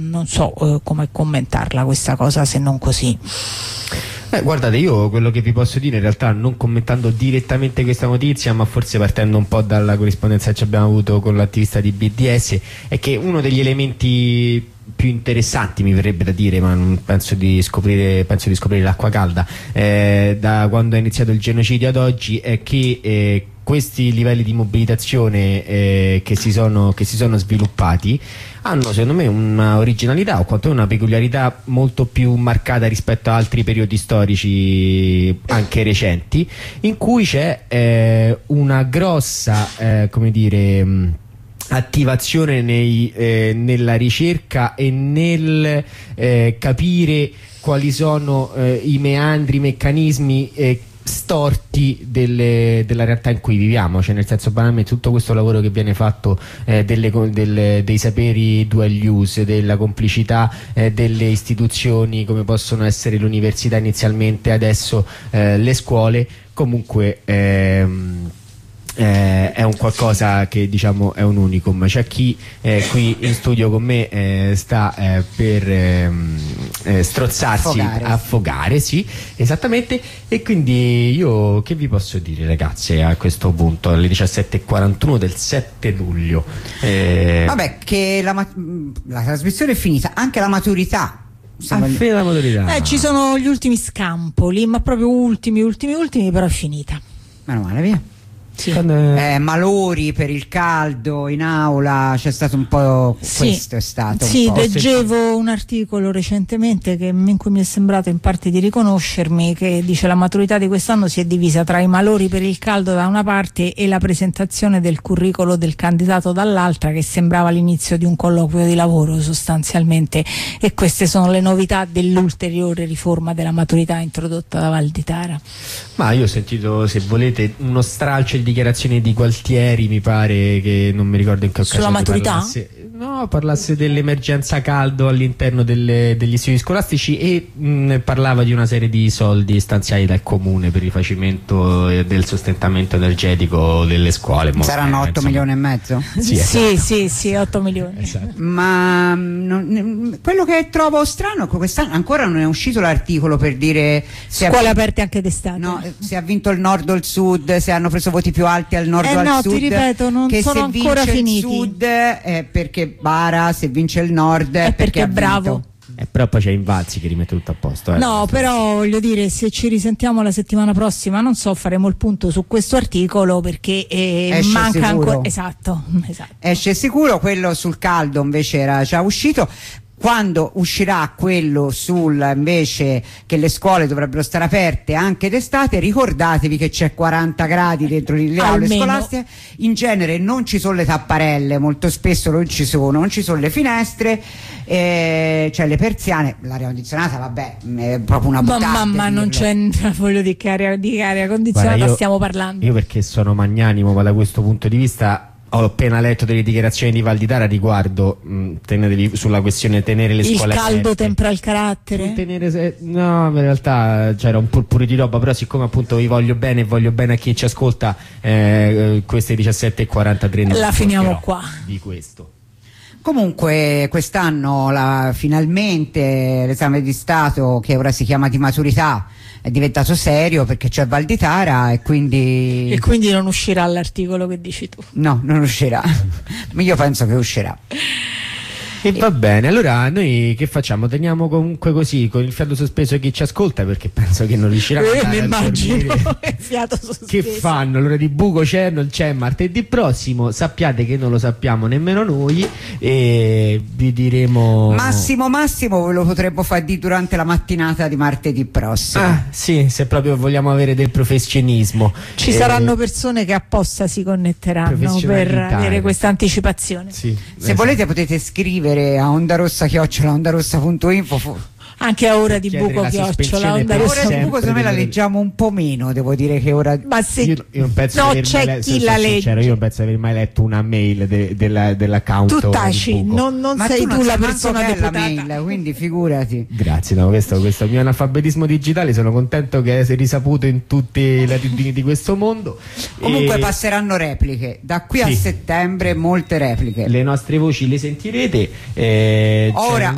non so come commentarla questa cosa se non così. Guardate, io quello che vi posso dire in realtà, non commentando direttamente questa notizia, ma forse partendo un po' dalla corrispondenza che abbiamo avuto con l'attivista di BDS, è che uno degli elementi più interessanti, mi verrebbe da dire, ma non penso di scoprire l'acqua calda, da quando è iniziato il genocidio ad oggi, è che questi livelli di mobilitazione che si sono sviluppati hanno secondo me una originalità, o quantomeno una peculiarità molto più marcata rispetto a altri periodi storici anche recenti, in cui c'è una grossa attivazione nella ricerca e nel capire quali sono i meandri, i meccanismi storti della realtà in cui viviamo, cioè nel senso, banalmente, tutto questo lavoro che viene fatto dei saperi dual use, della complicità delle istituzioni come possono essere l'università inizialmente, adesso le scuole, comunque è un qualcosa che diciamo è un unicum. C'è chi qui in studio con me sta per strozzarsi, affogare, sì, esattamente, e quindi io che vi posso dire, ragazze, a questo punto alle 17:41 del 7 luglio vabbè, che la trasmissione è finita, anche la maturità. La maturità. Ci sono gli ultimi scampoli, ma proprio ultimi, però è finita. Meno male, via. Sì. Malori per il caldo in aula, c'è stato un po', sì, questo è stato sì, un po'. leggevo un articolo recentemente in cui mi è sembrato in parte di riconoscermi, che dice: la maturità di quest'anno si è divisa tra i malori per il caldo da una parte e la presentazione del curriculum del candidato dall'altra, che sembrava l'inizio di un colloquio di lavoro sostanzialmente, e queste sono le novità dell'ulteriore riforma della maturità introdotta da Valditara. Ma io ho sentito, se volete, uno stralcio di dichiarazioni di Gualtieri, mi pare, che non mi ricordo in che occasione. Sulla maturità? Parlasse dell'emergenza caldo all'interno degli istituti scolastici, e parlava di una serie di soldi stanziati dal comune per il rifacimento del sostentamento energetico delle scuole. Saranno 8 milioni e mezzo? Sì, esatto. sì, 8 milioni. Esatto. Ma quello che trovo strano è che quest'anno ancora non è uscito l'articolo per dire scuole aperte anche d'estate. No, se ha vinto il nord o il sud, se hanno preso voti più alti al nord o al sud. No, ti ripeto, non che sono ancora finiti. Il sud è perché bara, se vince il nord è perché è bravo. Però poi c'è Invalsi che rimette tutto a posto. No, però voglio dire, se ci risentiamo la settimana prossima, non so, faremo il punto su questo articolo, perché manca ancora. Esatto. Esce sicuro. Quello sul caldo invece era già uscito. Quando uscirà quello sul invece che le scuole dovrebbero stare aperte anche d'estate, ricordatevi che c'è 40 gradi dentro le aule scolastiche. In genere non ci sono le tapparelle, molto spesso non ci sono le finestre, cioè le persiane, l'aria condizionata vabbè è proprio una buttata. Ma non c'è, voglio dire, che aria condizionata. Guarda, stiamo parlando. Io, perché sono magnanimo, ma da questo punto di vista ho appena letto delle dichiarazioni di Valditara riguardo sulla questione tenere le scuole aperte. Il caldo tempra il carattere? No, in realtà c'era un purpure di roba, però siccome appunto vi voglio bene e voglio bene a chi ci ascolta, queste 17:43 la finiamo qua di questo. Comunque quest'anno finalmente l'esame di Stato, che ora si chiama di maturità, è diventato serio perché c'è Valditara, e quindi non uscirà l'articolo che dici tu. No, non uscirà. Io penso che uscirà. E va bene, allora noi che facciamo? Teniamo comunque così, con il fiato sospeso, chi ci ascolta, perché penso che non riuscirà a mi immagino il fiato sospeso. Che fanno? Allora di buco c'è, non c'è martedì prossimo, sappiate che non lo sappiamo nemmeno noi, e vi diremo massimo ve lo potremmo far di durante la mattinata di martedì prossimo. Sì, se proprio vogliamo avere del professionismo. Ci saranno persone che apposta si connetteranno per avere questa anticipazione. Sì, se volete potete scrivere a ondarossa@ondarossa.info, anche a ora di buco chiocciola. Ora di buco secondo me la leggiamo un po' meno, devo dire che ora. Ma se io non penso c'è chi la legge. Io non penso di aver mai letto una mail dell'account. Tu taci, non sei tu la persona deputata. Mail, quindi figurati. Grazie, no, questo mio analfabetismo digitale, sono contento che sia risaputo in tutte le latitudini di questo mondo. Comunque passeranno repliche da qui a settembre, molte repliche. Le nostre voci le sentirete. Ora